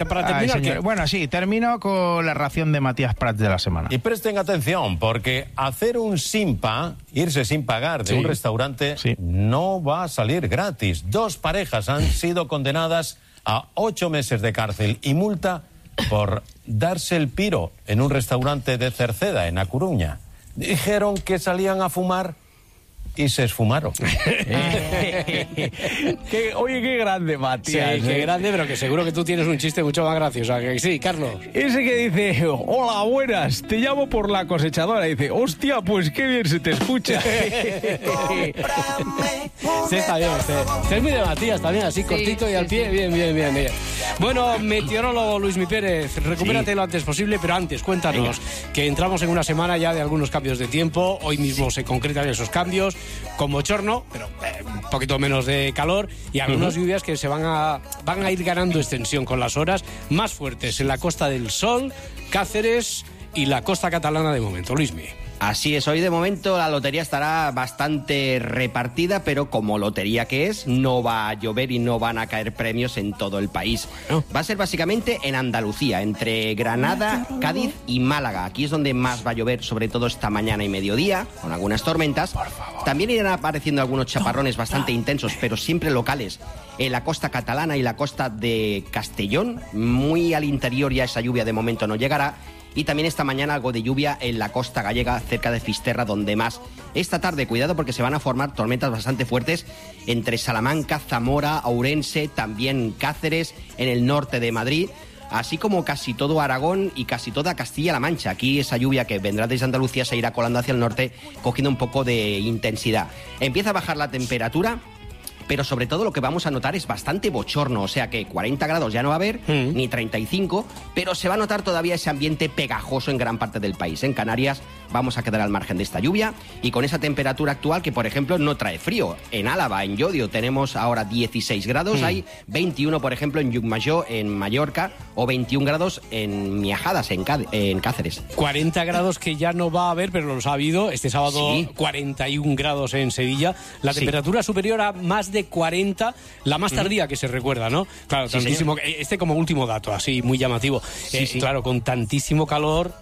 para terminar... Ay, bueno, sí, termino con la ración de Matías Prats de la semana. Y presten atención, porque hacer un simpa, irse sin pagar de un restaurante, no va a salir gratis. 2 parejas han sido condenadas a 8 meses de cárcel y multa por darse el piro en un restaurante de Cerceda, en A Coruña. Dijeron que salían a fumar y se esfumaron. Oye, qué grande, Matías. Sí, qué grande, pero que seguro que tú tienes un chiste mucho más gracioso. ¿Que sí, Carlos? Ese que dice, hola, buenas, te llamo por la cosechadora. Y dice, hostia, pues qué bien se te escucha. Sí, está bien. Este es muy de Matías también, así cortito y al pie. Bien. Bueno, meteorólogo Luismi Pérez, recupérate lo antes posible, pero antes, cuéntanos que entramos en una semana ya de algunos cambios de tiempo. Hoy mismo se concretan esos cambios, con bochorno, pero un poquito menos de calor, y algunas lluvias que se van a ir ganando extensión con las horas, más fuertes en la Costa del Sol, Cáceres y la costa catalana de momento. Luismi. Así es, hoy de momento la lotería estará bastante repartida, pero como lotería que es, no va a llover y no van a caer premios en todo el país. Va a ser básicamente en Andalucía, entre Granada, Cádiz y Málaga. Aquí es donde más va a llover, sobre todo esta mañana y mediodía, con algunas tormentas. También irán apareciendo algunos chaparrones bastante intensos, pero siempre locales, en la costa catalana y la costa de Castellón. Muy al interior ya esa lluvia de momento no llegará. Y también esta mañana algo de lluvia en la costa gallega, cerca de Fisterra, donde más. Esta tarde, cuidado, porque se van a formar tormentas bastante fuertes entre Salamanca, Zamora, Ourense, también Cáceres, en el norte de Madrid, así como casi todo Aragón y casi toda Castilla-La Mancha. Aquí esa lluvia que vendrá desde Andalucía se irá colando hacia el norte, cogiendo un poco de intensidad. Empieza a bajar la temperatura, pero sobre todo lo que vamos a notar es bastante bochorno, o sea que 40 grados ya no va a haber, ni 35, pero se va a notar todavía ese ambiente pegajoso en gran parte del país. En Canarias vamos a quedar al margen de esta lluvia y con esa temperatura actual que, por ejemplo, no trae frío. En Álava, en Llodio, tenemos ahora 16 grados, hay 21, por ejemplo, en Llucmajor, en Mallorca, o 21 grados en Miajadas, en Cáceres. 40 grados que ya no va a haber, pero los ha habido. Este sábado 41 grados en Sevilla. La temperatura superior a más de 40, la más tardía que se recuerda, ¿no? Claro, tantísimo. Este como último dato, así muy llamativo. Claro, con tantísimo calor,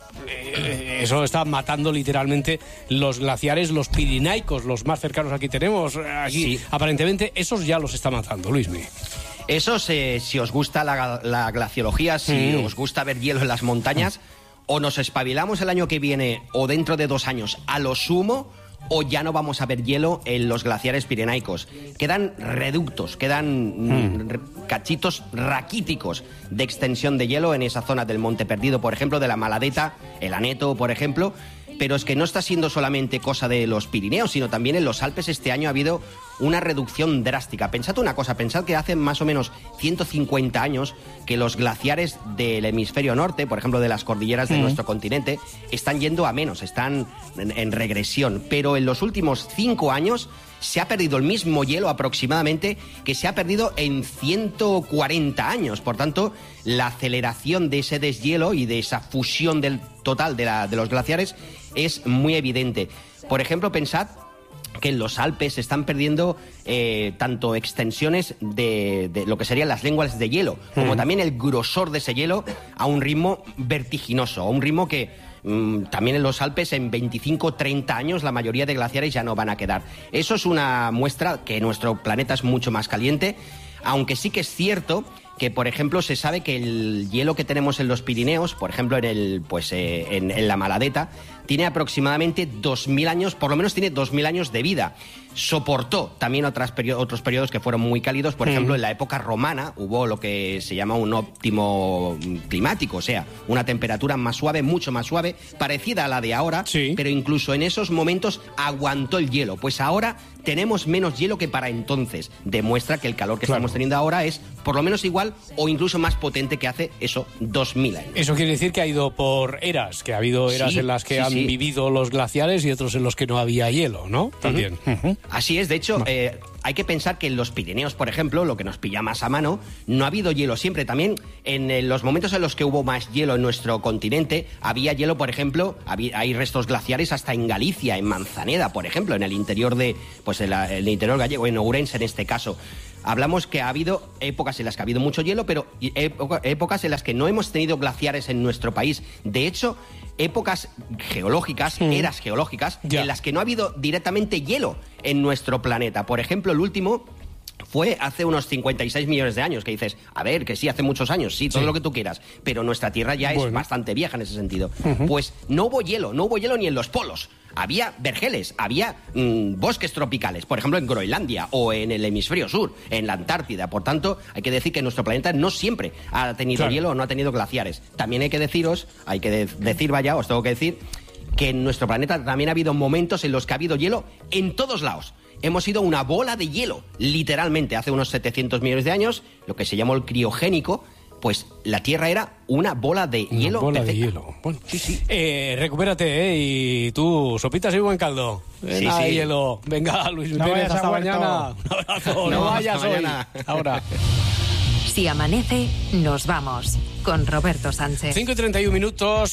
eso está matando literalmente los glaciares, los pirenaicos, los más cercanos aquí tenemos. Aquí, aparentemente, esos ya los está matando, Luismi. Esos, si os gusta la glaciología, si os gusta ver hielo en las montañas, o nos espabilamos el año que viene o dentro de 2 años a lo sumo, o ya no vamos a ver hielo en los glaciares pirenaicos. Quedan reductos, quedan cachitos raquíticos de extensión de hielo en esa zona del Monte Perdido, por ejemplo, de la Maladeta, el Aneto, por ejemplo. Pero es que no está siendo solamente cosa de los Pirineos, sino también en los Alpes este año ha habido una reducción drástica. Pensad una cosa, pensad que hace más o menos 150 años que los glaciares del hemisferio norte, por ejemplo de las cordilleras de nuestro continente, están yendo a menos, están en regresión. Pero en los últimos 5 años se ha perdido el mismo hielo aproximadamente que se ha perdido en 140 años. Por tanto, la aceleración de ese deshielo y de esa fusión del total de los glaciares es muy evidente. Por ejemplo, pensad que en los Alpes se están perdiendo tanto extensiones de lo que serían las lenguas de hielo, como también el grosor de ese hielo a un ritmo vertiginoso, a un ritmo que también en los Alpes en 25-30 años la mayoría de glaciares ya no van a quedar. Eso es una muestra que nuestro planeta es mucho más caliente, aunque sí que es cierto que, por ejemplo, se sabe que el hielo que tenemos en los Pirineos, por ejemplo, en la Maladeta, tiene aproximadamente 2.000 años, por lo menos tiene 2.000 años de vida. Soportó también otros periodos que fueron muy cálidos. Por ejemplo, en la época romana hubo lo que se llama un óptimo climático, o sea, una temperatura más suave, mucho más suave, parecida a la de ahora, pero incluso en esos momentos aguantó el hielo. Pues ahora tenemos menos hielo que para entonces. Demuestra que el calor que estamos teniendo ahora es por lo menos igual o incluso más potente que hace 2.000 años. Eso quiere decir que ha ido por eras, que ha habido eras en las que han vivido los glaciares y otros en los que no había hielo, ¿no? También. Así es, de hecho, hay que pensar que en los Pirineos, por ejemplo, lo que nos pilla más a mano, no ha habido hielo siempre. También en los momentos en los que hubo más hielo en nuestro continente, había hielo, por ejemplo, hay restos glaciares hasta en Galicia, en Manzaneda, por ejemplo, en el interior el interior gallego, en Ourense en este caso. Hablamos que ha habido épocas en las que ha habido mucho hielo, pero épocas en las que no hemos tenido glaciares en nuestro país. De hecho, épocas geológicas, eras geológicas, en las que no ha habido directamente hielo en nuestro planeta. Por ejemplo, el último fue hace unos 56 millones de años, que dices, a ver, que sí, hace muchos años, sí, todo lo que tú quieras, pero nuestra Tierra ya es bastante vieja en ese sentido. Pues no hubo hielo ni en los polos. Había vergeles, había bosques tropicales, por ejemplo en Groenlandia o en el hemisferio sur, en la Antártida. Por tanto, hay que decir que nuestro planeta no siempre ha tenido hielo o no ha tenido glaciares. También os tengo que decir, que en nuestro planeta también ha habido momentos en los que ha habido hielo en todos lados. Hemos sido una bola de hielo, literalmente, hace unos 700 millones de años, lo que se llamó el criogénico. Pues la Tierra era una bola de hielo. Una bola de hielo. Bueno, sí. Recupérate, y tú, sopitas y buen caldo. Venga, hielo. Venga, Luis Pérez, hasta mañana. Un abrazo. No vayas hoy. Ahora. Si amanece, nos vamos. Con Roberto Sánchez. 5:31,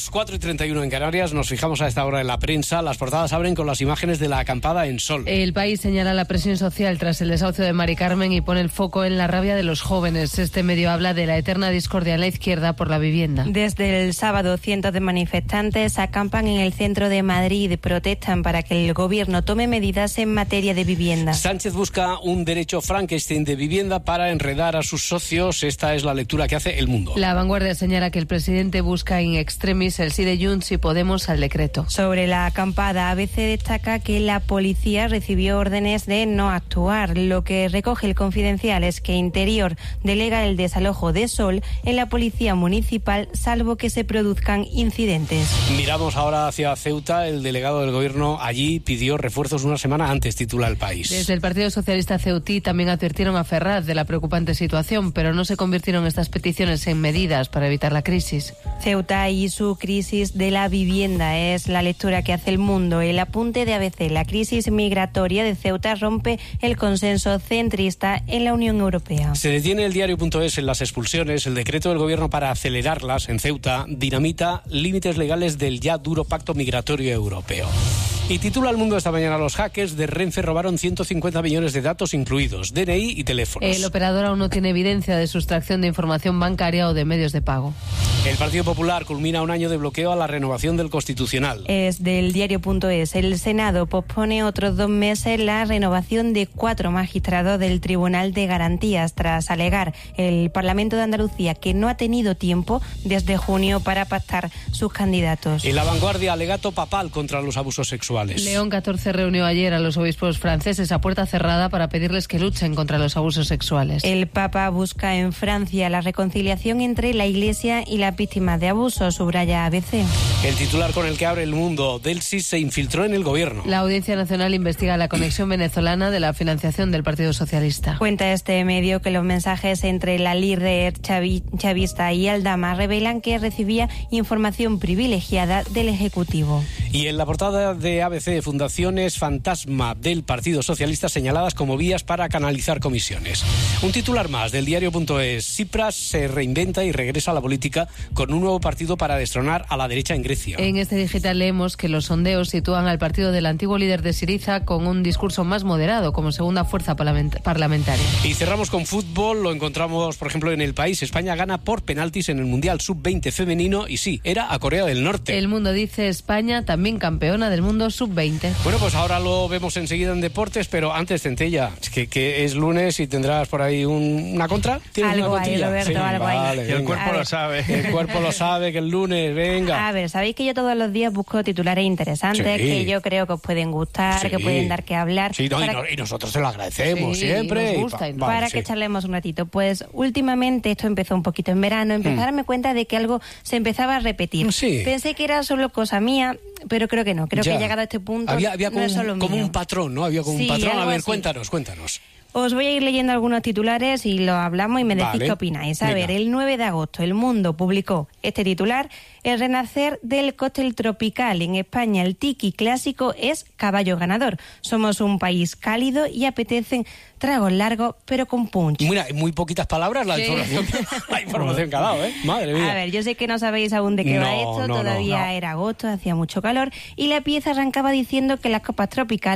4:31 en Canarias. Nos fijamos a esta hora en la prensa. Las portadas abren con las imágenes de la acampada en Sol. El País señala la presión social tras el desahucio de Mari Carmen y pone el foco en la rabia de los jóvenes. Este medio habla de la eterna discordia en la izquierda por la vivienda. Desde el sábado, cientos de manifestantes acampan en el centro de Madrid y protestan para que el gobierno tome medidas en materia de vivienda. Sánchez busca un derecho Frankenstein de vivienda para enredar a sus socios. Esta es la lectura que hace El Mundo. La Vanguardia señala que el presidente busca in extremis el sí de Junts y Podemos al decreto. Sobre la acampada, ABC destaca que la policía recibió órdenes de no actuar. Lo que recoge el Confidencial es que Interior delega el desalojo de Sol en la policía municipal, salvo que se produzcan incidentes. Miramos ahora hacia Ceuta. El delegado del gobierno allí pidió refuerzos una semana antes, titula El País. Desde el Partido Socialista ceutí también advirtieron a Ferraz de la preocupante situación, pero no se convirtieron estas peticiones en medidas para evitar la crisis. Ceuta y su crisis de la vivienda es la lectura que hace El Mundo. El apunte de ABC: la crisis migratoria de Ceuta rompe el consenso centrista en la Unión Europea. Se detiene el diario.es en las expulsiones. El decreto del gobierno para acelerarlas en Ceuta dinamita límites legales del ya duro pacto migratorio europeo. Y titula El Mundo esta mañana: los hackers de Renfe robaron 150 millones de datos, incluidos DNI y teléfonos. El operador aún no tiene evidencia de sustracción de información bancaria o de medios de pago. El Partido Popular culmina un año de bloqueo a la renovación del Constitucional. Es del diario.es. El Senado pospone otros 2 meses la renovación de 4 magistrados del Tribunal de Garantías, tras alegar el Parlamento de Andalucía que no ha tenido tiempo desde junio para pactar sus candidatos. En La Vanguardia, alegato papal contra los abusos sexuales. León XIV reunió ayer a los obispos franceses a puerta cerrada para pedirles que luchen contra los abusos sexuales. El Papa busca en Francia la reconciliación entre la Iglesia y las víctimas de abuso, subraya ABC. El titular con el que abre El Mundo: Delcy se infiltró en el gobierno. La Audiencia Nacional investiga la conexión venezolana de la financiación del Partido Socialista. Cuenta este medio que los mensajes entre la líder chavista y Aldama revelan que recibía información privilegiada del Ejecutivo. Y en la portada de ABC, fundaciones fantasma del Partido Socialista señaladas como vías para canalizar comisiones. Un titular más del diario.es: Tsipras se reinventa y regresa a la política con un nuevo partido para destronar a la derecha en Grecia. En este digital leemos que los sondeos sitúan al partido del antiguo líder de Syriza con un discurso más moderado como segunda fuerza parlamentaria. Y cerramos con fútbol. Lo encontramos, por ejemplo, en El País. España gana por penaltis en el Mundial Sub-20 femenino y sí, era a Corea del Norte. El Mundo dice: España también campeona del mundo Sub-20. Bueno, pues ahora lo vemos enseguida en deportes, pero antes, Centella, que es lunes y tendrás por ahí una contra. ¿Tienes algo una ahí, Roberto, sí, algo vale, ahí. Y el cuerpo lo sabe. El cuerpo lo sabe, que el lunes, venga. A ver, sabéis que yo todos los días busco titulares interesantes, sí, que yo creo que os pueden gustar, sí, que pueden dar que hablar. Sí, no, y nosotros se lo agradecemos siempre. Nos gusta, para que charlemos un ratito. Pues últimamente, esto empezó un poquito en verano, empecé a darme cuenta de que algo se empezaba a repetir. Sí. Pensé que era solo cosa mía, pero creo que no. Creo que he llegado a este punto. Había no es solo como mío. un patrón, ¿no? Había como Sí, un patrón. A algo ver, así. cuéntanos. Os voy a ir leyendo algunos titulares y lo hablamos y me decís qué opináis. A ver, el 9 de agosto El Mundo publicó este titular: el renacer del cóctel tropical. En España el tiki clásico es caballo ganador. Somos un país cálido y apetecen tragos largos pero con punch. Mira, en muy poquitas palabras la información que ha dado, ¿eh? Madre mía. A ver, yo sé que no sabéis aún de qué va esto, todavía era agosto, hacía mucho calor y la pieza arrancaba diciendo que las copas tropicales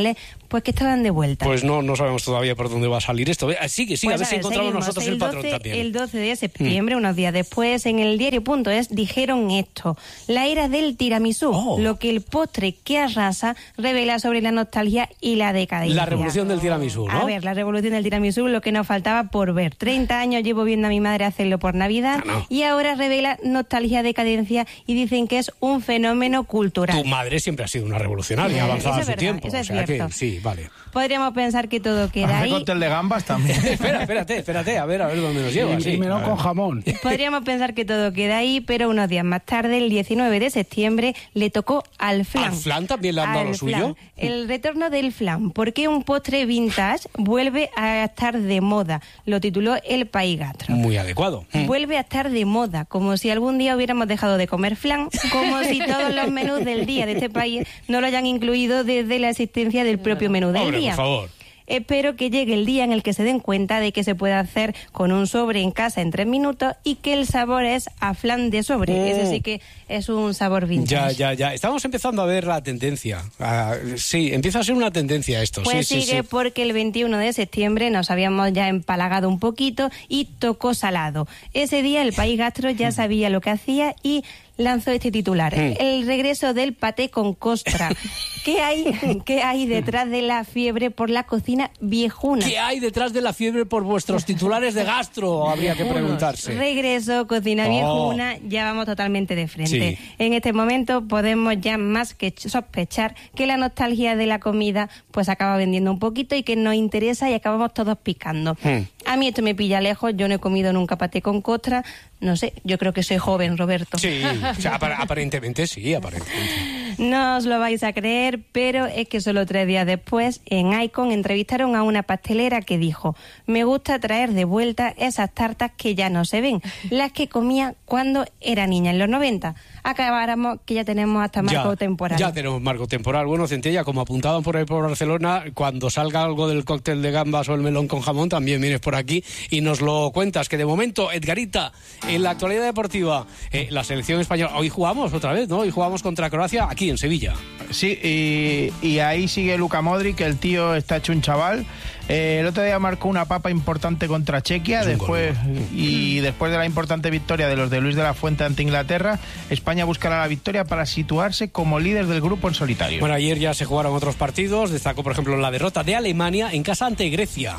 pues que estaban de vuelta. Pues no sabemos todavía por dónde va a salir esto. Sigue, pues a ver si encontramos nosotros el patrón también. El 12 de septiembre, unos días después, en el diario.es dijeron esto: la era del tiramisú, lo que el postre que arrasa revela sobre la nostalgia y la decadencia. La revolución del tiramisú, ¿no? A ver, la revolución del tiramisú, lo que nos faltaba por ver. 30 años llevo viendo a mi madre hacerlo por Navidad y ahora revela nostalgia, decadencia y dicen que es un fenómeno cultural. Tu madre siempre ha sido una revolucionaria, avanzada a su tiempo. Eso es cierto. Sí, vale. Podríamos pensar que todo queda ahí. Cóctel de gambas también. Espérate, a ver dónde nos lleva. Sí, melón con jamón. Podríamos pensar que todo queda ahí, pero unos días más tarde, el 19 de septiembre, le tocó al flan. ¿Al flan también le han dado lo suyo? El retorno del flan. ¿Por qué un postre vintage vuelve a estar de moda? Lo tituló El País Gastro. Muy adecuado. Vuelve a estar de moda, como si algún día hubiéramos dejado de comer flan, como si todos los menús del día de este país no lo hayan incluido desde la existencia del propio menú del día. Por favor. Espero que llegue el día en el que se den cuenta de que se puede hacer con un sobre en casa en 3 minutos y que el sabor es a flan de sobre. Ese sí que es un sabor vintage. Ya. Estamos empezando a ver la tendencia. Sí, empieza a ser una tendencia esto. Pues sí, sigue porque el 21 de septiembre nos habíamos ya empalagado un poquito y tocó salado. Ese día el País Gastro ya sabía lo que hacía y lanzó este titular: el regreso del paté con costra. ¿Qué hay detrás de la fiebre por la cocina viejuna? ¿Qué hay detrás de la fiebre por vuestros titulares de gastro? Habría que preguntarse. Regreso, cocina viejuna, ya vamos totalmente de frente. Sí. En este momento podemos ya más que sospechar que la nostalgia de la comida pues acaba vendiendo un poquito y que nos interesa y acabamos todos picando. A mí esto me pilla lejos, yo no he comido nunca paté con costra. No sé, yo creo que soy joven, Roberto. Sí, o sea, aparentemente sí, No os lo vais a creer, pero es que solo 3 días después, en Icon, entrevistaron a una pastelera que dijo: me gusta traer de vuelta esas tartas que ya no se ven, las que comía cuando era niña, en los 90. Acabáramos que ya tenemos hasta marco temporal. Ya tenemos marco temporal. Bueno, Centella, como apuntaban por ahí por Barcelona, cuando salga algo del cóctel de gambas o el melón con jamón, también vienes por aquí y nos lo cuentas. Que de momento, Edgarita, en la actualidad deportiva, la selección española, hoy jugamos otra vez, ¿no? Hoy jugamos contra Croacia aquí en Sevilla. Sí, y ahí sigue Luka Modric, el tío está hecho un chaval. El otro día marcó una papa importante contra Chequia, después de la importante victoria de los de Luis de la Fuente ante Inglaterra, España buscará la victoria para situarse como líder del grupo en solitario. Bueno, ayer ya se jugaron otros partidos, destacó por ejemplo la derrota de Alemania en casa ante Grecia.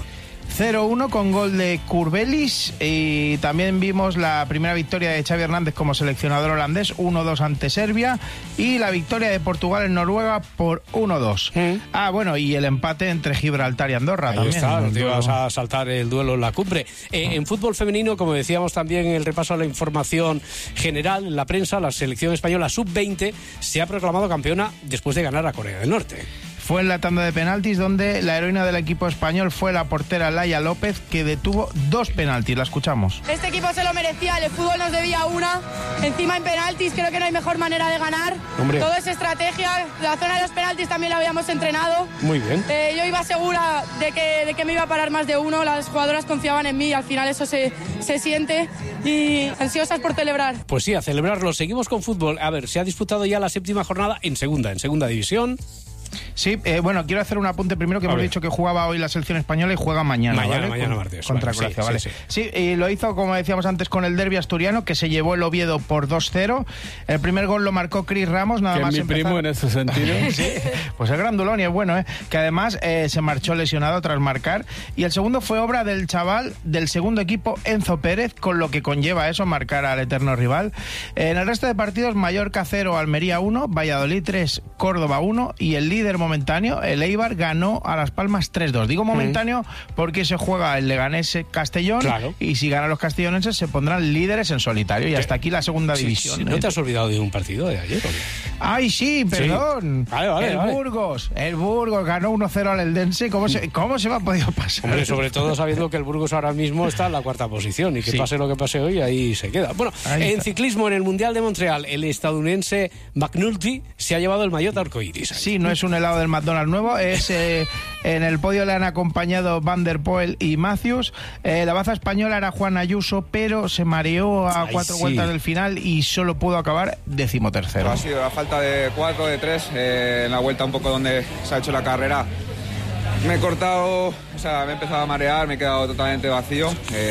0-1 con gol de Kurbelis, y también vimos la primera victoria de Xavi Hernández como seleccionador holandés, 1-2 ante Serbia, y la victoria de Portugal en Noruega por 1-2. Bueno, y el empate entre Gibraltar y Andorra. Ahí también. Está, no te ibas a saltar el duelo en la cumbre. En fútbol femenino, como decíamos también en el repaso a la información general, en la prensa, la selección española sub-20 se ha proclamado campeona después de ganar a Corea del Norte. Fue en la tanda de penaltis donde la heroína del equipo español fue la portera Laia López, que detuvo 2 penaltis. La escuchamos. Este equipo se lo merecía, el fútbol nos debía una. Encima en penaltis creo que no hay mejor manera de ganar. Hombre. Todo es estrategia, la zona de los penaltis también la habíamos entrenado. Muy bien. Yo iba segura de que me iba a parar más de uno, las jugadoras confiaban en mí y al final eso se siente, y ansiosas por celebrar. Pues sí, a celebrarlo. Seguimos con fútbol. A ver, se ha disputado ya la 7ª jornada en segunda división. Sí, bueno, quiero hacer un apunte primero, que hemos dicho que jugaba hoy la selección española y juega mañana. Mañana martes. Contra Croacia, ¿vale? Sí, y lo hizo, como decíamos antes, con el derbi asturiano, que se llevó el Oviedo por 2-0. El primer gol lo marcó Cris Ramos, nada más mi empezar. primo en ese sentido. Sí, pues el grandulón, y es bueno, que además se marchó lesionado tras marcar. Y el segundo fue obra del chaval del segundo equipo, Enzo Pérez, con lo que conlleva eso, marcar al eterno rival. En el resto de partidos, Mallorca 0, Almería 1, Valladolid 3, Córdoba 1, y el líder momentáneo, el Eibar, ganó a Las Palmas 3-2. Digo momentáneo porque se juega el Leganés-Castellón, y si ganan los castellonenses se pondrán líderes en solitario, y hasta aquí la segunda división. ¿No te has olvidado de un partido de ayer? Ay, sí, perdón. Vale, Burgos ganó 1-0 al Eldense. ¿Cómo se me ha podido pasar? Hombre, sobre todo sabiendo que el Burgos ahora mismo está en la 4ª posición y que pase lo que pase hoy, ahí se queda. Bueno, en ciclismo, en el Mundial de Montreal, el estadounidense McNulty se ha llevado el maillot arcoíris. Sí, no es un helado del McDonald's nuevo, es en el podio le han acompañado Van der Poel y Matthews. La baza española era Juan Ayuso, pero se mareó a 4 vueltas del final y solo pudo acabar 13º. Ha sido a falta de 4, de 3, en la vuelta un poco donde se ha hecho la carrera. Me he cortado, o sea, me he empezado a marear, me he quedado totalmente vacío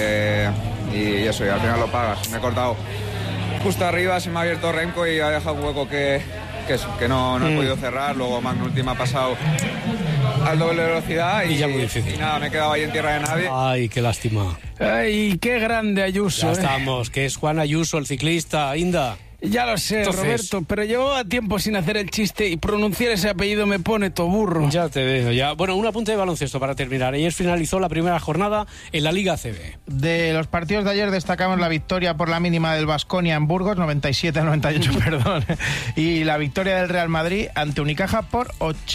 y eso, y al final lo pagas. Me he cortado justo arriba, se me ha abierto Remco y ha dejado un hueco que no he podido cerrar. Luego McNulty me ha pasado al doble velocidad y ya muy difícil. Y nada, me he quedado ahí en tierra de nadie. Ay, qué lástima. Ay, qué grande Ayuso. Ya estamos, que es Juan Ayuso, el ciclista, Inda. Ya lo sé, Entonces, Roberto, pero llevaba tiempo sin hacer el chiste y pronunciar ese apellido me pone todo burro. Ya te veo, ya. Bueno, un apunte de baloncesto para terminar. Ayer finalizó la primera jornada en la Liga ACB. De los partidos de ayer destacamos la victoria por la mínima del Baskonia en Burgos, 97-98, perdón. Y la victoria del Real Madrid ante Unicaja por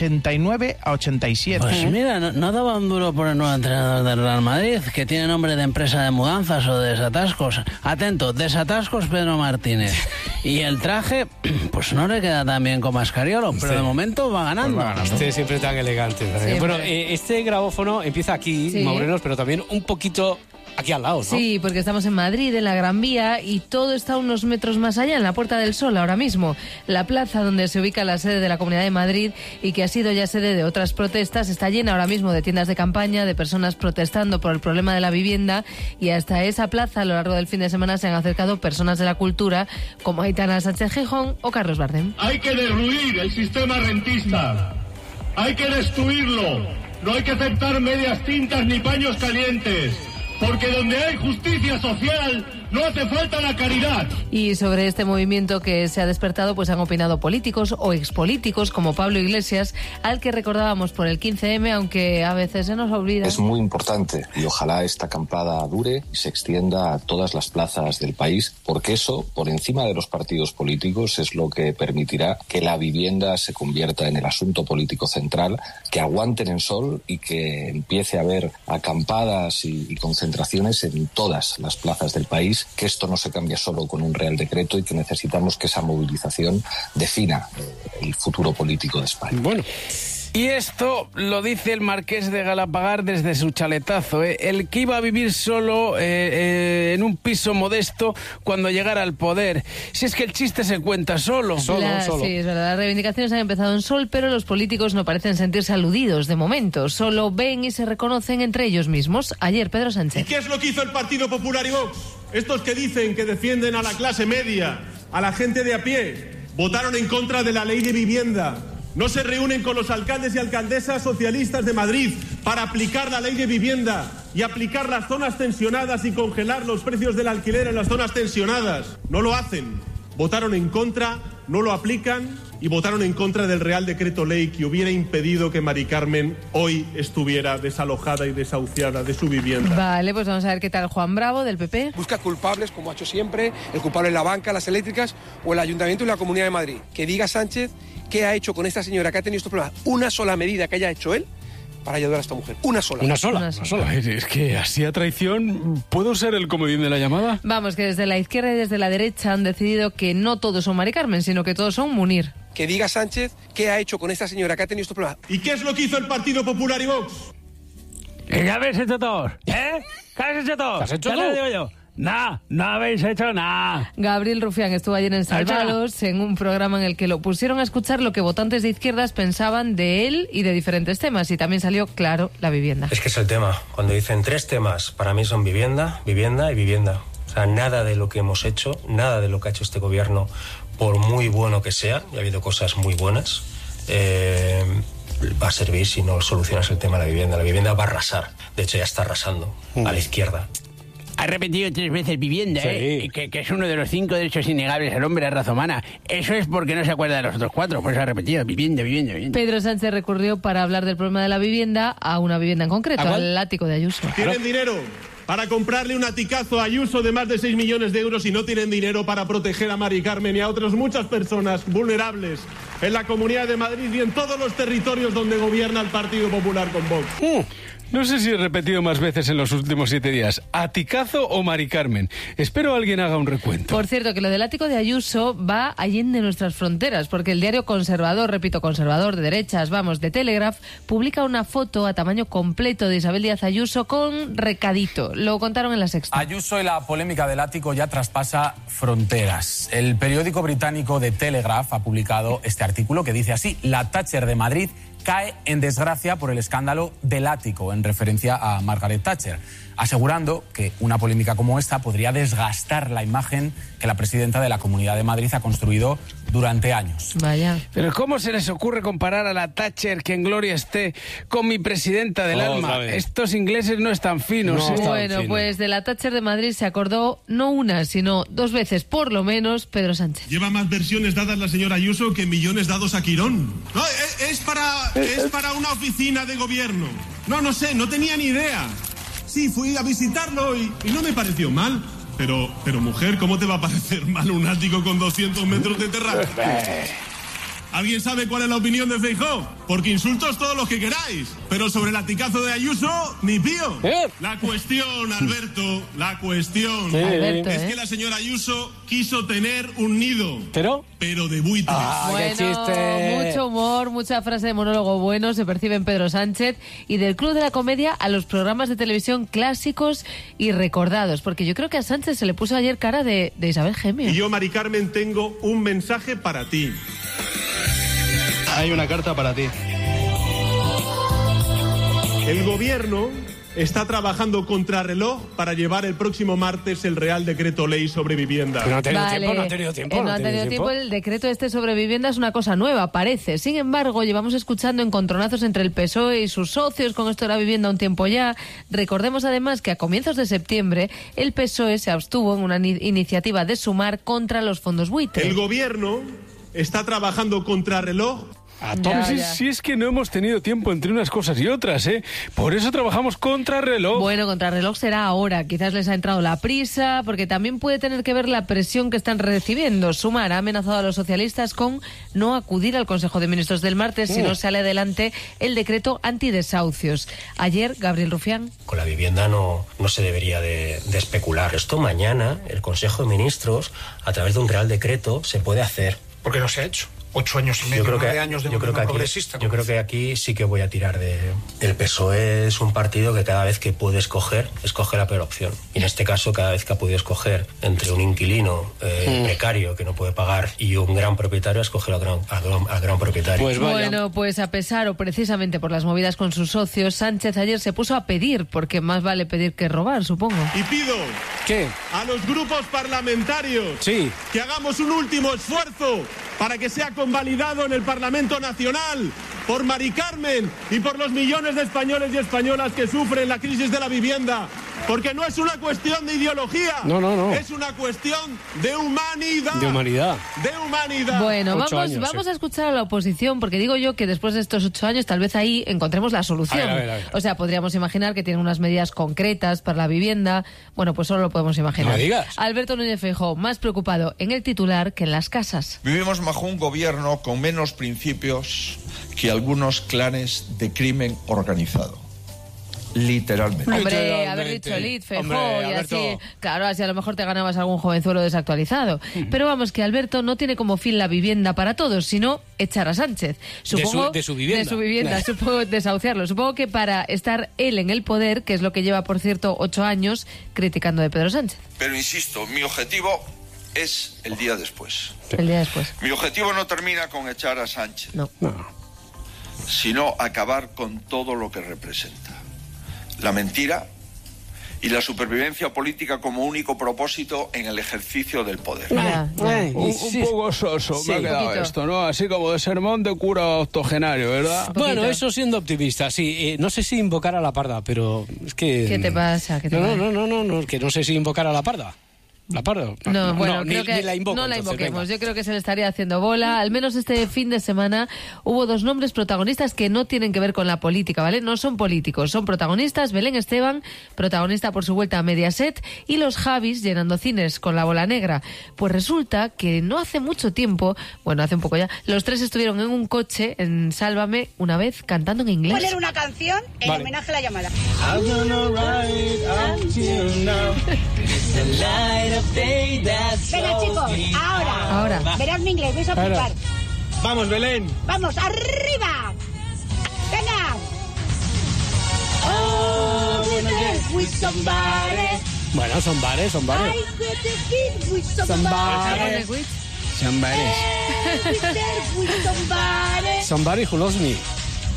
89-87. Pues mira, no daba un duro por el nuevo entrenador del Real Madrid, que tiene nombre de empresa de mudanzas o de desatascos. Atento, desatascos Pedro Martínez. Y el traje, pues no le queda tan bien como a Scariolo, pero de momento va ganando. Pues va ganando. Este siempre tan elegante. Bueno, este grabófono empieza aquí, Maurenos, pero también un poquito aquí al lado, ¿no? Sí, porque estamos en Madrid, en la Gran Vía, y todo está unos metros más allá, en la Puerta del Sol, ahora mismo. La plaza donde se ubica la sede de la Comunidad de Madrid y que ha sido ya sede de otras protestas, está llena ahora mismo de tiendas de campaña, de personas protestando por el problema de la vivienda, y hasta esa plaza a lo largo del fin de semana se han acercado personas de la cultura como Aitana Sánchez Gijón o Carlos Bardem. Hay que derruir el sistema rentista, hay que destruirlo, no hay que aceptar medias tintas ni paños calientes. Porque donde hay justicia social no hace falta la caridad. Y sobre este movimiento que se ha despertado, pues han opinado políticos o expolíticos como Pablo Iglesias, al que recordábamos por el 15M, aunque a veces se nos olvida. Es muy importante y ojalá esta acampada dure y se extienda a todas las plazas del país, porque eso, por encima de los partidos políticos, es lo que permitirá que la vivienda se convierta en el asunto político central, que aguanten en sol y que empiece a haber acampadas y concentraciones en todas las plazas del país, que esto no se cambia solo con un Real Decreto y que necesitamos que esa movilización defina el futuro político de España. Bueno. Y esto lo dice el marqués de Galapagar desde su chaletazo, el que iba a vivir solo en un piso modesto cuando llegara al poder. Si es que el chiste se cuenta solo. Sí, es verdad. Las reivindicaciones han empezado en Sol, pero los políticos no parecen sentirse aludidos de momento. Solo ven y se reconocen entre ellos mismos. Ayer, Pedro Sánchez. ¿Y qué es lo que hizo el Partido Popular y Vox? Estos que dicen que defienden a la clase media, a la gente de a pie, votaron en contra de la ley de vivienda. No se reúnen con los alcaldes y alcaldesas socialistas de Madrid para aplicar la ley de vivienda y aplicar las zonas tensionadas y congelar los precios del alquiler en las zonas tensionadas. No lo hacen. Votaron en contra, no lo aplican y votaron en contra del Real Decreto Ley que hubiera impedido que Mari Carmen hoy estuviera desalojada y desahuciada de su vivienda. Vale, pues vamos a ver qué tal Juan Bravo, del PP. Busca culpables, como ha hecho siempre, el culpable es la banca, las eléctricas o el Ayuntamiento y la Comunidad de Madrid. Que diga Sánchez qué ha hecho con esta señora que ha tenido estos problemas. Una sola medida que haya hecho él para ayudar a esta mujer. Una sola. Una sola. Es que así a traición, ¿puedo ser el comodín de la llamada? Vamos, que desde la izquierda y desde la derecha han decidido que no todos son Mari Carmen, sino que todos son Munir. Que diga Sánchez qué ha hecho con esta señora que ha tenido estos problemas. ¿Y qué es lo que hizo el Partido Popular y Vox? ¿Ya habéis hecho todos? ¿Qué habéis hecho todos? ¿Qué has hecho tú? ¿Qué digo yo? Nah, no habéis hecho nada. Gabriel Rufián estuvo ayer en Salvados, en un programa en el que lo pusieron a escuchar lo que votantes de izquierdas pensaban de él y de diferentes temas, y también salió claro la vivienda. Es que es el tema. Cuando dicen 3 temas, para mí son vivienda, vivienda y vivienda. O sea, nada de lo que hemos hecho, nada de lo que ha hecho este gobierno, por muy bueno que sea, y ha habido cosas muy buenas, va a servir si no solucionas el tema de la vivienda. La vivienda va a arrasar. De hecho, ya está arrasando a la izquierda. Ha repetido 3 veces vivienda, sí. que es uno de los 5 derechos innegables al hombre, a la raza humana. Eso es porque no se acuerda de los otros 4, por eso ha repetido vivienda. Pedro Sánchez recurrió para hablar del problema de la vivienda a una vivienda en concreto, al ático de Ayuso. ¿Tienen dinero para comprarle un aticazo a Ayuso de más de 6 millones de euros y no tienen dinero para proteger a Mari Carmen y a otras muchas personas vulnerables en la Comunidad de Madrid y en todos los territorios donde gobierna el Partido Popular con Vox? No sé si he repetido más veces en los últimos 7 días, ¿Aticazo o Mari Carmen? Espero alguien haga un recuento. Por cierto, que lo del ático de Ayuso va allende nuestras fronteras, porque el diario conservador, repito, conservador de derechas, de Telegraph, publica una foto a tamaño completo de Isabel Díaz Ayuso con recaditos. Lo contaron en La Sexta. Ayuso y la polémica del ático ya traspasa fronteras. El periódico británico The Telegraph ha publicado este artículo que dice así: la Thatcher de Madrid cae en desgracia por el escándalo del ático, en referencia a Margaret Thatcher, asegurando que una polémica como esta podría desgastar la imagen que la presidenta de la Comunidad de Madrid ha construido durante años. Vaya. Pero ¿cómo se les ocurre comparar a la Thatcher, que en gloria esté, con mi presidenta del alma? Estos ingleses no están finos. Bueno, pues de la Thatcher de Madrid se acordó no una, sino 2 veces, por lo menos, Pedro Sánchez. Lleva más versiones dadas la señora Ayuso que millones dados a Quirón. No, es para una oficina de gobierno. No sé, no tenía ni idea. Sí, fui a visitarlo y no me pareció mal. Pero mujer, ¿cómo te va a parecer mal un ático con 200 metros de terraza? ¿Alguien sabe cuál es la opinión de Feijóo? Porque insultos todos los que queráis. Pero sobre el aticazo de Ayuso, ni pío. La cuestión, Alberto, es que la señora Ayuso quiso tener un nido. Pero de buitres. Bueno, qué chiste. Mucho humor, mucha frase de monólogo bueno se percibe en Pedro Sánchez, y del Club de la Comedia a los programas de televisión clásicos y recordados. Porque yo creo que a Sánchez se le puso ayer cara de Isabel Gemio. Y yo, Mari Carmen, tengo un mensaje para ti. Hay una carta para ti. El gobierno está trabajando contrarreloj para llevar el próximo martes el Real Decreto Ley sobre vivienda. Pero no ha tenido tiempo. No ha tenido tiempo. El decreto sobre vivienda es una cosa nueva, parece. Sin embargo, llevamos escuchando encontronazos entre el PSOE y sus socios con esto de la vivienda un tiempo ya. Recordemos además que a comienzos de septiembre el PSOE se abstuvo en una iniciativa de Sumar contra los fondos buitre. El gobierno está trabajando contrarreloj. Si es que no hemos tenido tiempo entre unas cosas y otras, ¿eh? Por eso trabajamos contrarreloj. Bueno, contrarreloj será ahora. Quizás les ha entrado la prisa, porque también puede tener que ver la presión que están recibiendo. Sumar ha amenazado a los socialistas con no acudir al Consejo de Ministros del martes si no sale adelante el decreto antidesahucios. Ayer, Gabriel Rufián. Con la vivienda no se debería de especular. Esto mañana, el Consejo de Ministros, a través de un Real Decreto, se puede hacer. ¿Por qué no se ha hecho? 8 años y medio, 9 años de gobierno progresista. Yo creo que aquí sí que voy a tirar de... El PSOE es un partido que cada vez que puede escoge la peor opción. Y en este caso, cada vez que ha podido escoger entre un inquilino precario que no puede pagar y un gran propietario, escoge al gran propietario. Pues bueno, pues a pesar o precisamente por las movidas con sus socios, Sánchez ayer se puso a pedir, porque más vale pedir que robar, supongo. Y pido a los grupos parlamentarios que hagamos un último esfuerzo para que sea convalidado en el Parlamento Nacional por Mari Carmen y por los millones de españoles y españolas que sufren la crisis de la vivienda. Porque no es una cuestión de ideología. No. Es una cuestión de humanidad. De humanidad. Bueno, vamos a escuchar a la oposición, porque digo yo que después de estos 8 años tal vez ahí encontremos la solución. A ver. O sea, podríamos imaginar que tienen unas medidas concretas para la vivienda. Bueno, pues solo lo podemos imaginar. No me digas. Alberto Núñez Feijóo, más preocupado en el titular que en las casas. Vivimos bajo un gobierno con menos principios que algunos clanes de crimen organizado. Literalmente. Hombre, haber dicho elite, Feijóo, y así, claro, así a lo mejor te ganabas algún jovenzuelo desactualizado. Pero vamos, que Alberto no tiene como fin la vivienda para todos, sino echar a Sánchez. Supongo, de su vivienda. De su vivienda, supongo, desahuciarlo. Supongo que para estar él en el poder, que es lo que lleva, por cierto, 8 años criticando de Pedro Sánchez. Pero insisto, mi objetivo es el día después. El día después. Mi objetivo no termina con echar a Sánchez. No. Sino acabar con todo lo que representa. La mentira y la supervivencia política como único propósito en el ejercicio del poder. Un poco soso me ha quedado esto, ¿no? Así como de sermón de cura octogenario, ¿verdad? Bueno, eso siendo optimista, sí. No sé si invocar a la parda, pero es que... ¿Qué te pasa? No, que no sé si invocar a la parda. ¿La pardo? No, bueno, creo ni la invoco, no la entonces, invoquemos. venga. Yo creo que se le estaría haciendo bola. Al menos este fin de semana hubo 2 nombres protagonistas que no tienen que ver con la política, ¿vale? No son políticos, son protagonistas. Belén Esteban, protagonista por su vuelta a Mediaset, y los Javis llenando cines con La Bola Negra. Pues resulta que no hace mucho tiempo, bueno, hace un poco ya, los 3 estuvieron en un coche en Sálvame una vez cantando en inglés. Poner una canción en homenaje a La Llamada. Venga, chicos, ahora. Verás mi inglés, vais a flipar. Vamos, Belén. Vamos, arriba. Venga. Bueno, son bares. Son bares. Somebody who loves me.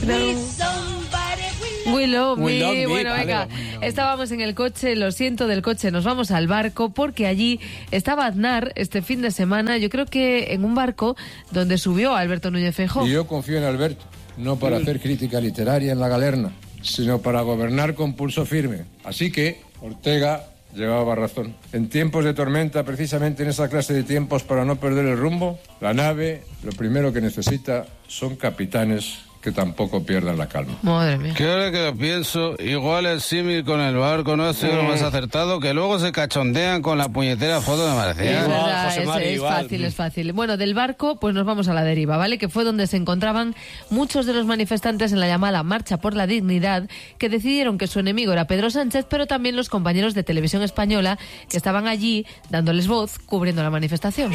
We love me. Bueno, venga, vale. Estábamos en el coche, lo siento, del coche nos vamos al barco porque allí estaba Aznar este fin de semana, yo creo que en un barco donde subió Alberto Núñez Feijóo. Y yo confío en Alberto, no para hacer crítica literaria en la galerna, sino para gobernar con pulso firme. Así que Ortega llevaba razón. En tiempos de tormenta, precisamente en esa clase de tiempos para no perder el rumbo, la nave lo primero que necesita son capitanes que tampoco pierdan la calma. Madre mía. Que ahora que lo pienso, igual el símil con el barco no ha sido lo más acertado, que luego se cachondean con la puñetera foto de Marcial. Es verdad, es fácil. Bueno, del barco pues nos vamos a la deriva, ¿vale? Que fue donde se encontraban muchos de los manifestantes en la llamada Marcha por la Dignidad, que decidieron que su enemigo era Pedro Sánchez, pero también los compañeros de Televisión Española que estaban allí dándoles voz, cubriendo la manifestación.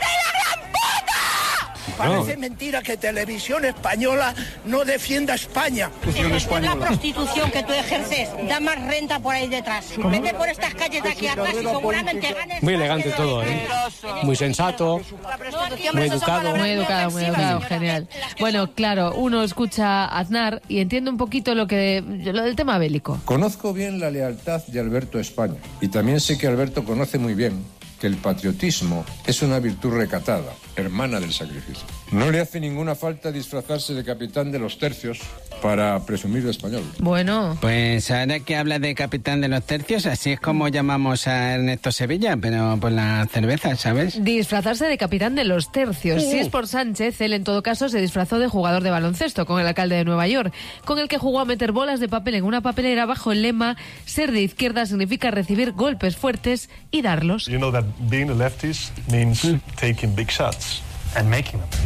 Parece mentira que Televisión Española no defienda a España. Es la prostitución que tú ejerces. Da más renta por ahí detrás. Vete por estas calles de aquí atrás y seguramente ganes. Muy elegante todo, ¿eh? Muy sensato, muy educado, genial. Bueno, claro, uno escucha a Aznar y entiende un poquito lo del tema bélico. Conozco bien la lealtad de Alberto a España y también sé que Alberto conoce muy bien que el patriotismo es una virtud recatada, hermana del sacrificio. No le hace ninguna falta disfrazarse de capitán de los tercios para presumir de español. Bueno. Pues ahora que habla de capitán de los tercios, así es como llamamos a Ernesto Sevilla, pero por la cerveza, ¿sabes? Disfrazarse de capitán de los tercios. Si es por Sánchez, él en todo caso se disfrazó de jugador de baloncesto con el alcalde de Nueva York, con el que jugó a meter bolas de papel en una papelera bajo el lema ser de izquierda significa recibir golpes fuertes y darlos. You know that being a leftist means taking big shots and making them.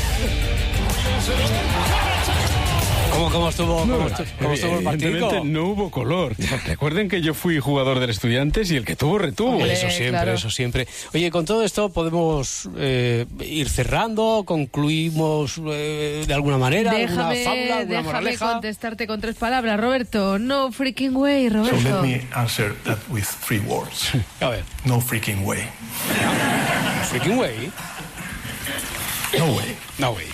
¿Cómo estuvo el partido? No hubo color. Recuerden que yo fui jugador del Estudiantes y el que tuvo retuvo. Hombre, eso siempre. Oye, con todo esto podemos ir cerrando, concluimos de alguna manera, alguna fábula, alguna moraleja. Déjame contestarte con 3 palabras, Roberto. No freaking way, Roberto. So let me answer that with 3 words. A ver. No freaking way. Freaking way. No way.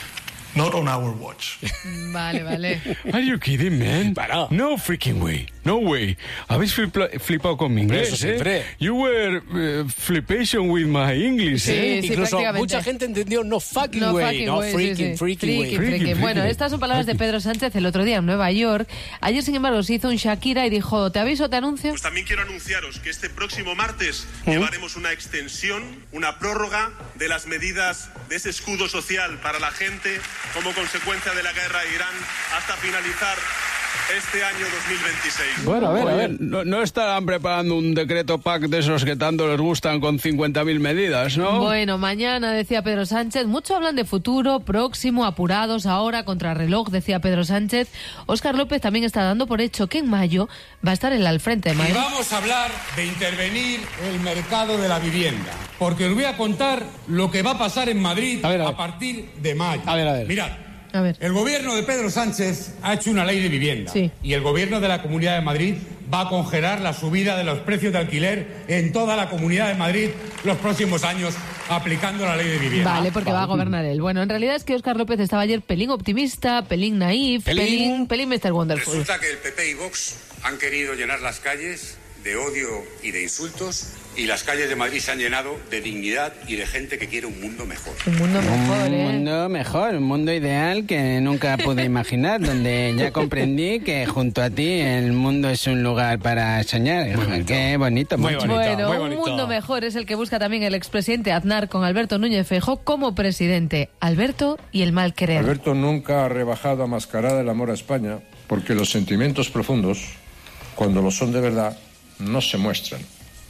Not on our watch. Vale. Are you kidding, man? Para. No freaking way. No way. Habéis flipado con mi inglés, Eso siempre. You were flipation with my English, Sí, Incluso mucha gente entendió no fucking way. No, freaking way. Bueno, estas son palabras de Pedro Sánchez el otro día en Nueva York. Ayer, sin embargo, se hizo un Shakira y dijo, ¿te aviso, te anuncio? Pues también quiero anunciaros que este próximo martes llevaremos una extensión, una prórroga de las medidas de ese escudo social para la gente como consecuencia de la guerra de Irán hasta finalizar este año 2026. Bueno, a ver. No estarán preparando un decreto PAC de esos que tanto les gustan con 50.000 medidas, ¿no? Bueno, mañana, decía Pedro Sánchez, mucho hablan de futuro, próximo, apurados, ahora, contrarreloj, decía Pedro Sánchez. Óscar López también está dando por hecho que en mayo va a estar él al frente de Madrid. Y vamos a hablar de intervenir el mercado de la vivienda, porque os voy a contar lo que va a pasar en Madrid a partir de mayo. A ver. Mirad. El gobierno de Pedro Sánchez ha hecho una ley de vivienda y el gobierno de la Comunidad de Madrid va a congelar la subida de los precios de alquiler en toda la Comunidad de Madrid los próximos años aplicando la ley de vivienda. Vale, porque va a gobernar él. Bueno, en realidad es que Óscar López estaba ayer pelín optimista, pelín naif, pelín Mr. Wonderful. Resulta que el PP y Vox han querido llenar las calles de odio y de insultos y las calles de Madrid se han llenado de dignidad y de gente que quiere un mundo mejor. Un mundo mejor, Un mundo mejor, un mundo ideal que nunca pude imaginar, donde ya comprendí que junto a ti el mundo es un lugar para soñar. Qué bonito. Muy bonito. Bueno, un mundo mejor es el que busca también el expresidente Aznar con Alberto Núñez Feijóo como presidente. Alberto y el mal querer. Alberto nunca ha rebajado a mascarada el amor a España, porque los sentimientos profundos, cuando lo son de verdad, no se muestran,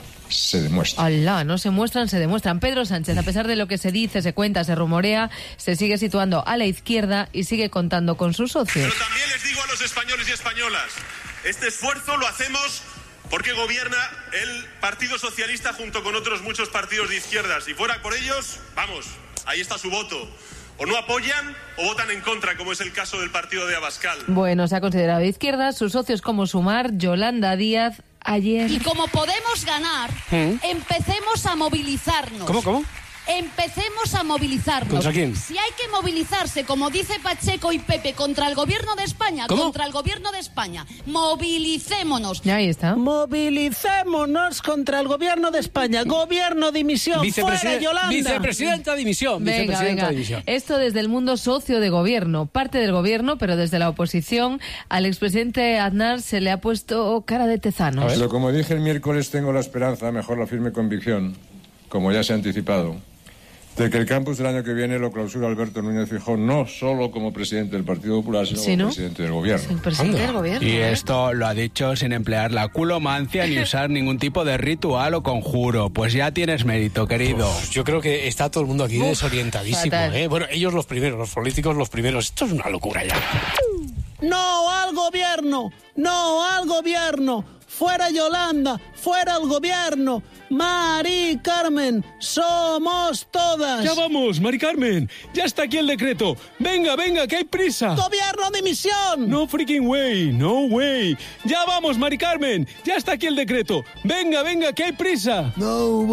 se demuestran. ¡Hala! No se muestran, se demuestran. Pedro Sánchez, a pesar de lo que se dice, se cuenta, se rumorea, se sigue situando a la izquierda y sigue contando con sus socios. Pero también les digo a los españoles y españolas, este esfuerzo lo hacemos porque gobierna el Partido Socialista junto con otros muchos partidos de izquierdas. Si fuera por ellos, vamos, ahí está su voto. O no apoyan o votan en contra, como es el caso del partido de Abascal. Bueno, se ha considerado de izquierda, sus socios como Sumar, Yolanda Díaz, ayer. Y como podemos ganar, empecemos a movilizarnos. ¿Cómo? Empecemos a movilizarnos. ¿Contra quién? Si hay que movilizarse, como dice Pacheco y Pepe, contra el gobierno de España, movilicémonos. Ya ahí está. Movilicémonos contra el gobierno de España. Gobierno dimisión. Fuera Yolanda. Vicepresidenta dimisión. Venga. Dimisión. Esto desde el mundo socio de gobierno, parte del gobierno, pero desde la oposición, al expresidente Aznar se le ha puesto cara de tezanos. Pero como dije el miércoles, tengo la esperanza, mejor la firme convicción, como ya se ha anticipado, de que el campus del año que viene lo clausura Alberto Núñez Feijóo, no solo como presidente del Partido Popular, sino como presidente del gobierno. El presidente del gobierno. Y esto lo ha dicho sin emplear la culomancia ni usar ningún tipo de ritual o conjuro. Pues ya tienes mérito, querido. Yo creo que está todo el mundo aquí desorientadísimo, ¿eh? Bueno, ellos los primeros, los políticos los primeros. Esto es una locura ya. ¡No al gobierno! ¡No al gobierno! ¡Fuera Yolanda! ¡Fuera el gobierno! Mari Carmen, somos todas. Ya vamos, Mari Carmen. Ya está aquí el decreto. Venga, que hay prisa. ¡Gobierno dimisión! No freaking way, no way. Ya vamos, Mari Carmen. Ya está aquí el decreto. Venga, que hay prisa. No